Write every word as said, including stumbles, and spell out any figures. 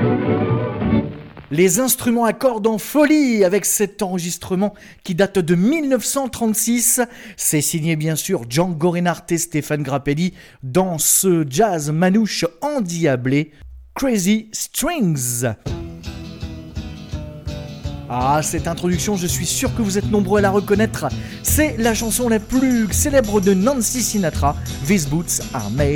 Les instruments à cordes en folie avec cet enregistrement qui date de dix-neuf cent trente-six. C'est signé bien sûr Django Reinhardt et Stéphane Grappelli dans ce jazz manouche endiablé Crazy Strings. Ah, cette introduction, je suis sûr que vous êtes nombreux à la reconnaître. C'est la chanson la plus célèbre de Nancy Sinatra, These Boots Are Made